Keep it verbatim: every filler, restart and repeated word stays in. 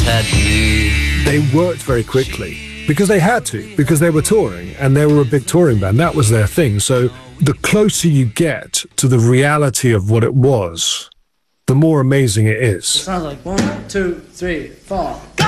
had me. They worked very quickly because they had to, because they were touring and they were a big touring band. That was their thing. So the closer you get to the reality of what it was, the more amazing it is. It sounds like one, two, three, four.